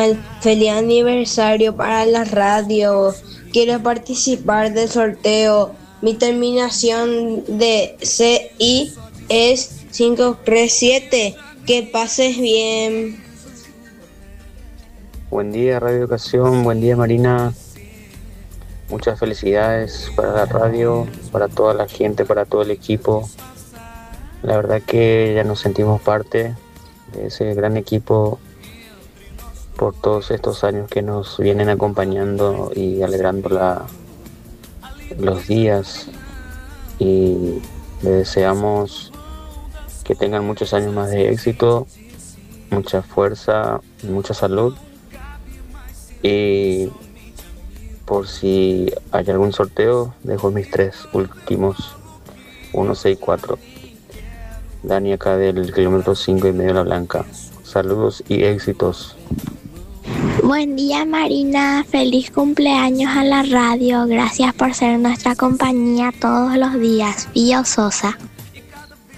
genial. Feliz aniversario para la radio. Quiero participar del sorteo. Mi terminación de CI es 537. Que pases bien. Buen día, Radio Educación. Buen día, Marina. Muchas felicidades para la radio, para toda la gente, para todo el equipo. La verdad que ya nos sentimos parte de ese gran equipo por todos estos años que nos vienen acompañando y alegrando los días. Y le deseamos que tengan muchos años más de éxito, mucha fuerza, mucha salud. Y por si hay algún sorteo, dejo mis 3 últimos, 164. Dani acá del kilómetro 5,5 La Blanca. Saludos y éxitos. Buen día, Marina. Feliz cumpleaños a la radio. Gracias por ser nuestra compañía todos los días. Pío Sosa.